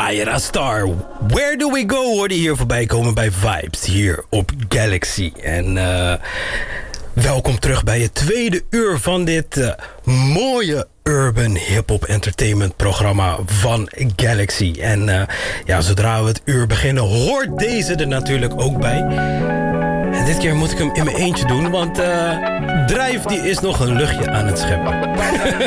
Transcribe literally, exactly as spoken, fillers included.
Ayra Starr, Where Do We Go hoorde hier voorbij komen bij Vibes hier op Galaxy. En uh, welkom terug bij het tweede uur van dit uh, mooie urban hip-hop entertainment programma van Galaxy. En uh, ja, zodra we het uur beginnen hoort deze er natuurlijk ook bij. En dit keer moet ik hem in mijn eentje doen, want uh, Drijf die is nog een luchtje aan het scheppen.